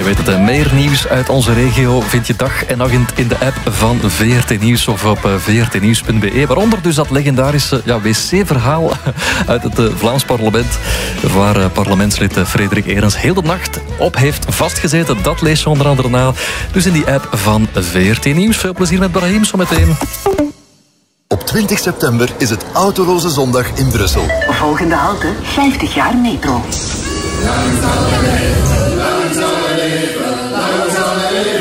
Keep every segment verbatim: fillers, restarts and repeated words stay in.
weet het, hè. Meer nieuws uit onze regio vind je dag en nacht in de app van V R T Nieuws of op v r t nieuws punt b e. Waaronder dus dat legendarische ja, wc-verhaal uit het uh, Vlaams parlement, waar uh, parlementslid uh, Frederik Eerens heel de nacht op heeft vastgezeten. Dat lees je onder andere na. Dus in die app van V R T Nieuws. Veel plezier met Brahim zometeen. Op twintig september is het Autoloze Zondag in Brussel. Volgende halte, vijftig jaar metro. Lang zal we leven, lang zal we leven, lang zal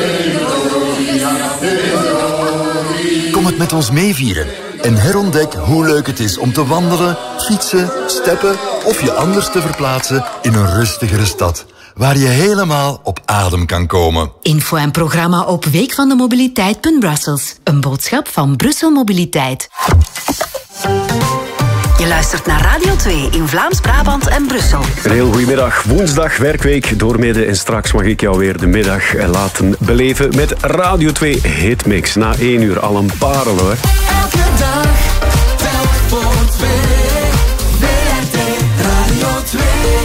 we leven. Kom het met ons meevieren en herontdek hoe leuk het is om te wandelen, fietsen, steppen of je anders te verplaatsen in een rustigere stad, waar je helemaal op adem kan komen. Info en programma op weekvandemobiliteit punt brussels. Een boodschap van Brussel Mobiliteit. Je luistert naar Radio twee in Vlaams-Brabant en Brussel. Een heel goedemiddag. Woensdag, werkweek, doormidden. En straks mag ik jou weer de middag laten beleven met Radio twee Hitmix. Na één uur al een parel, hoor. Elke dag, telk voor twee. V R T Radio twee.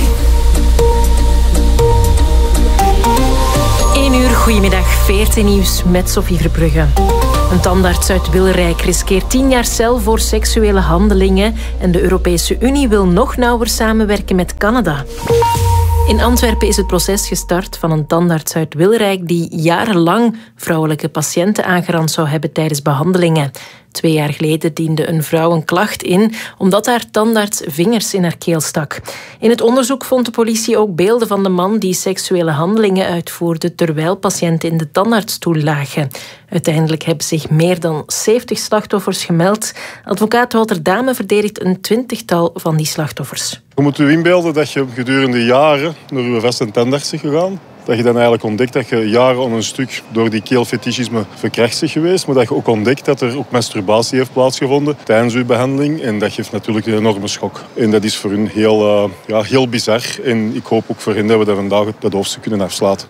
één uur, goedemiddag. V R T Nieuws met Sophie Verbrugge. Een tandarts uit Wilrijk riskeert tien jaar cel voor seksuele handelingen en de Europese Unie wil nog nauwer samenwerken met Canada. In Antwerpen is het proces gestart van een tandarts uit Wilrijk die jarenlang vrouwelijke patiënten aangerand zou hebben tijdens behandelingen. Twee jaar geleden diende een vrouw een klacht in omdat haar tandarts vingers in haar keel stak. In het onderzoek vond de politie ook beelden van de man die seksuele handelingen uitvoerde terwijl patiënten in de tandartsstoel lagen. Uiteindelijk hebben zich meer dan zeventig slachtoffers gemeld. Advocaat Walter Dame verdedigt een twintigtal van die slachtoffers. Je moet je inbeelden dat je gedurende jaren naar je vast- en tandarts bent gegaan. Dat je dan eigenlijk ontdekt dat je jaren om een stuk door die keelfetischisme verkracht bent geweest. Maar dat je ook ontdekt dat er ook masturbatie heeft plaatsgevonden tijdens je behandeling. En dat geeft natuurlijk een enorme schok. En dat is voor hen heel, uh, ja, heel bizar. En ik hoop ook voor hen dat we dat vandaag dat hoofdstuk kunnen afsluiten.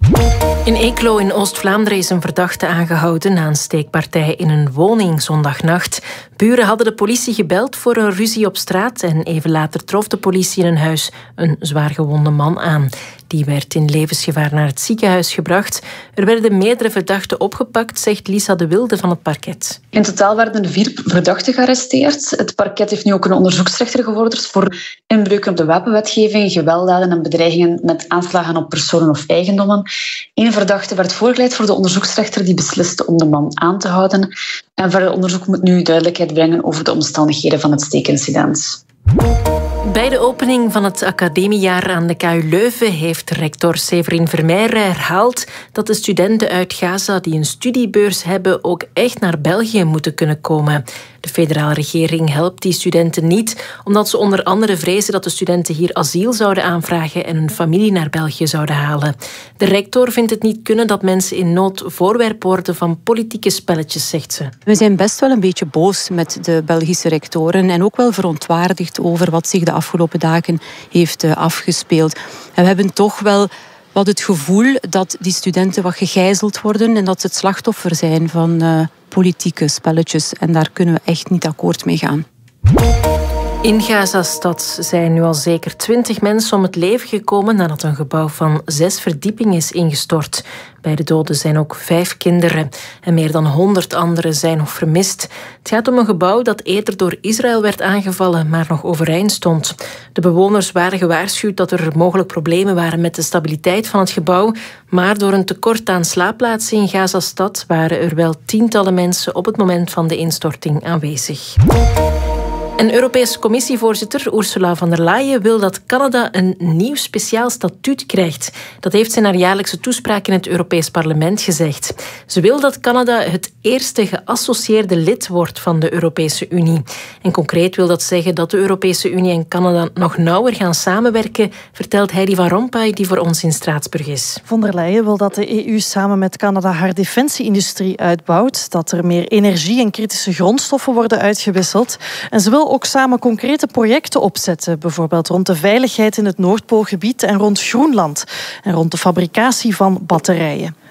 In Eeklo in Oost-Vlaanderen is een verdachte aangehouden na een steekpartij in een woning zondagnacht. Buren hadden de politie gebeld voor een ruzie op straat en even later trof de politie in een huis een zwaargewonde man aan. Die werd in levensgevaar naar het ziekenhuis gebracht. Er werden meerdere verdachten opgepakt, zegt Lisa de Wilde van het parket. In totaal werden vier verdachten gearresteerd. Het parket heeft nu ook een onderzoeksrechter gevorderd voor inbreuken op de wapenwetgeving, gewelddaden en bedreigingen met aanslagen op personen of eigendommen. Eén verdachte werd voorgeleid voor de onderzoeksrechter die besliste om de man aan te houden. En verder onderzoek moet nu duidelijkheid brengen over de omstandigheden van het steekincident. Bij de opening van het academiejaar aan de K U Leuven heeft rector Severin Vermeijre herhaald dat de studenten uit Gaza die een studiebeurs hebben ook echt naar België moeten kunnen komen. De federale regering helpt die studenten niet, omdat ze onder andere vrezen dat de studenten hier asiel zouden aanvragen en hun familie naar België zouden halen. De rector vindt het niet kunnen dat mensen in nood voorwerp worden van politieke spelletjes, zegt ze. We zijn best wel een beetje boos met de Belgische rectoren en ook wel verontwaardigd over wat zich de afgelopen dagen heeft afgespeeld. En we hebben toch wel wat het gevoel dat die studenten wat gegijzeld worden en dat ze het slachtoffer zijn van uh, politieke spelletjes. En daar kunnen we echt niet akkoord mee gaan. In Gaza-stad zijn nu al zeker twintig mensen om het leven gekomen nadat een gebouw van zes verdiepingen is ingestort. Bij de doden zijn ook vijf kinderen en meer dan honderd anderen zijn nog vermist. Het gaat om een gebouw dat eerder door Israël werd aangevallen, maar nog overeind stond. De bewoners waren gewaarschuwd dat er mogelijk problemen waren met de stabiliteit van het gebouw, maar door een tekort aan slaapplaatsen in Gaza-stad waren er wel tientallen mensen op het moment van de instorting aanwezig. En Europese Commissievoorzitter Ursula von der Leyen wil dat Canada een nieuw speciaal statuut krijgt. Dat heeft ze in haar jaarlijkse toespraak in het Europees Parlement gezegd. Ze wil dat Canada het eerste geassocieerde lid wordt van de Europese Unie. En concreet wil dat zeggen dat de Europese Unie en Canada nog nauwer gaan samenwerken, vertelt Heidi van Rompuy, die voor ons in Straatsburg is. Von der Leyen wil dat de E U samen met Canada haar defensieindustrie uitbouwt, dat er meer energie en kritische grondstoffen worden uitgewisseld. En ze wil ook samen concrete projecten opzetten, bijvoorbeeld rond de veiligheid in het Noordpoolgebied en rond Groenland en rond de fabricatie van batterijen.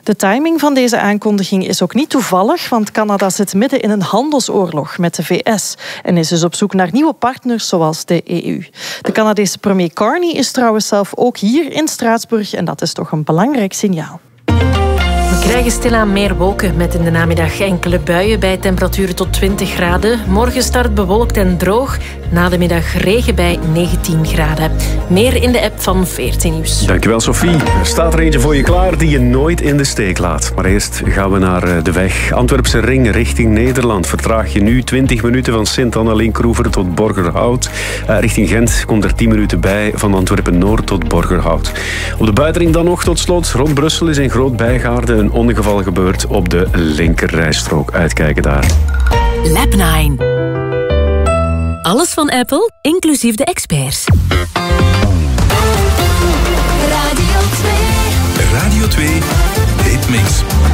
De timing van deze aankondiging is ook niet toevallig, want Canada zit midden in een handelsoorlog met de V S en is dus op zoek naar nieuwe partners zoals de E U. De Canadese premier Carney is trouwens zelf ook hier in Straatsburg en dat is toch een belangrijk signaal. We krijgen stilaan meer wolken met in de namiddag enkele buien bij temperaturen tot twintig graden. Morgen start bewolkt en droog. Na de middag regen bij negentien graden. Meer in de app van veertien Nieuws. Dankjewel, Sophie. Er staat er eentje voor je klaar die je nooit in de steek laat. Maar eerst gaan we naar de weg. Antwerpse ring richting Nederland. Vertraag je nu twintig minuten van Sint-Annalien-Kroever tot Borgerhout. Uh, richting Gent komt er tien minuten bij van Antwerpen-Noord tot Borgerhout. Op de buitenring dan nog tot slot. Rond Brussel is in Groot-Bijgaarde een ongeval gebeurd op de linkerrijstrook. Uitkijken daar. Lab nine. Alles van Apple, inclusief de experts. Radio twee. Radio twee Hitmix.